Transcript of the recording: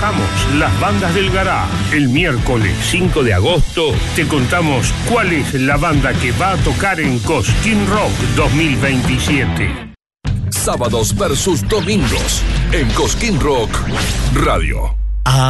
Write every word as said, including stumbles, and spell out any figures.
bajamos las bandas del Gará. El miércoles cinco de agosto te contamos cuál es la banda que va a tocar en Cosquín Rock dos mil veintisiete. Sábados versus domingos en Cosquín Rock Radio. Ah.